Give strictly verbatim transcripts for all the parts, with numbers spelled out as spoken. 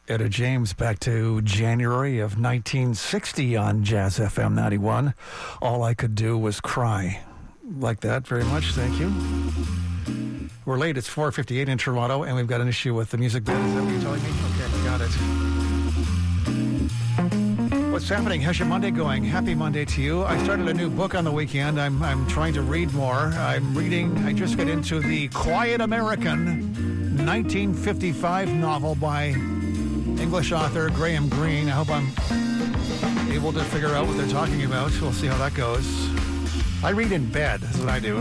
Etta James back to January of nineteen sixty on Jazz F M ninety-one. All I could do was cry. Like that very much. Thank you. We're late. It's four fifty-eight in Toronto, and we've got an issue with the music bed. Is that what you're telling me? Okay, got it. What's happening? How's your Monday going? Happy Monday to you. I started a new book on the weekend. I'm I'm trying to read more. I'm reading, I just got into the Quiet American nineteen fifty-five novel by English author Graham Greene. I hope I'm able to figure out what they're talking about. We'll see how that goes. I read in bed. That's what I do.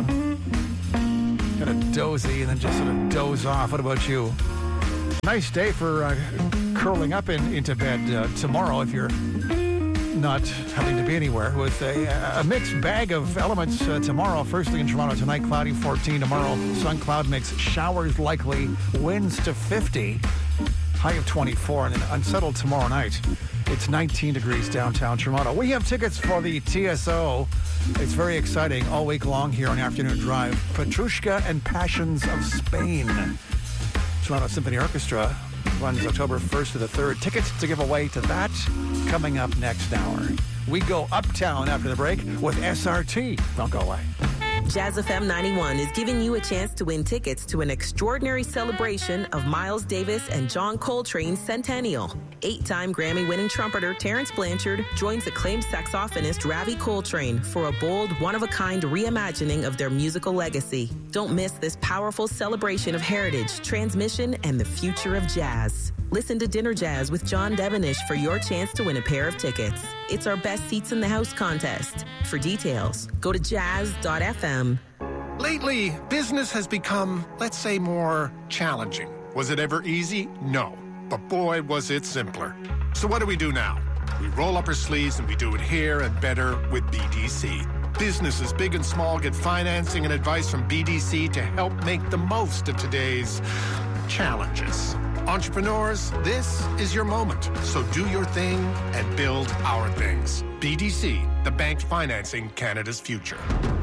Kind of dozy and then just sort of doze off. What about you? Nice day for uh, curling up in, into bed uh, tomorrow if you're not having to be anywhere, with a, a mixed bag of elements uh, tomorrow. First thing in Toronto tonight, cloudy fourteen. Tomorrow, sun cloud mix, showers likely, winds to fifty. High of twenty-four, and then unsettled tomorrow night. It's nineteen degrees downtown Toronto. We have tickets for the T S O. It's very exciting all week long here on Afternoon Drive. Petrushka and Passions of Spain. Toronto Symphony Orchestra runs October first to the third. Tickets to give away to that coming up next hour. We go uptown after the break with S R T. Don't go away. Jazz F M ninety-one is giving you a chance to win tickets to an extraordinary celebration of Miles Davis and John Coltrane's centennial. Eight-time Grammy-winning trumpeter Terence Blanchard joins acclaimed saxophonist Ravi Coltrane for a bold, one-of-a-kind reimagining of their musical legacy. Don't miss this powerful celebration of heritage, transmission, and the future of jazz. Listen to Dinner Jazz with John Devenish for your chance to win a pair of tickets. It's our Best Seats in the House contest. For details, go to jazz dot f m. Lately, business has become, let's say, more challenging. Was it ever easy? No. But boy, was it simpler. So what do we do now? We roll up our sleeves and we do it here and better with B D C. Businesses big and small get financing and advice from B D C to help make the most of today's challenges. Entrepreneurs, this is your moment. So do your thing and build our things. B D C, the bank financing Canada's future.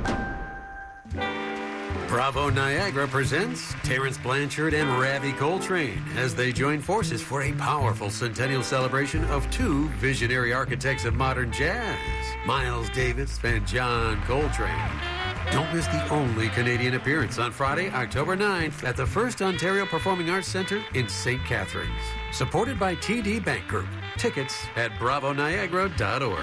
Bravo Niagara presents Terence Blanchard and Ravi Coltrane as they join forces for a powerful centennial celebration of two visionary architects of modern jazz, Miles Davis and John Coltrane. Don't miss the only Canadian appearance on Friday, October ninth at the First Ontario Performing Arts Centre in Saint Catharines. Supported by T D Bank Group. Tickets at bravo niagara dot org.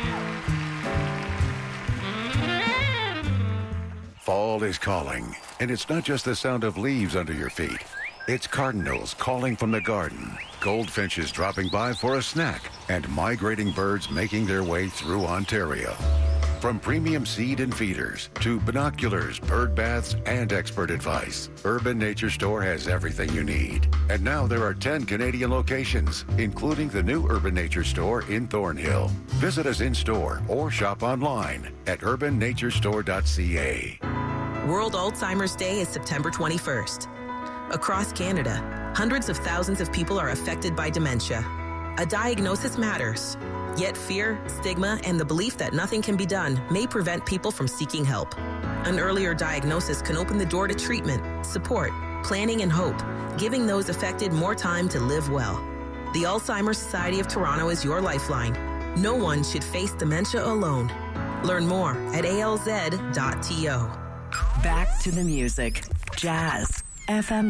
Fall is calling, and it's not just the sound of leaves under your feet. It's cardinals calling from the garden, goldfinches dropping by for a snack, and migrating birds making their way through Ontario. From premium seed and feeders to binoculars, bird baths, and expert advice, Urban Nature Store has everything you need. And now there are ten Canadian locations, including the new Urban Nature Store in Thornhill. Visit us in-store or shop online at urban nature store dot c a. World Alzheimer's Day is September twenty-first. Across Canada, hundreds of thousands of people are affected by dementia. A diagnosis matters. Yet fear, stigma, and the belief that nothing can be done may prevent people from seeking help. An earlier diagnosis can open the door to treatment, support, planning, and hope, giving those affected more time to live well. The Alzheimer's Society of Toronto is your lifeline. No one should face dementia alone. Learn more at a l z dot t o. Back to the music. Jazz F M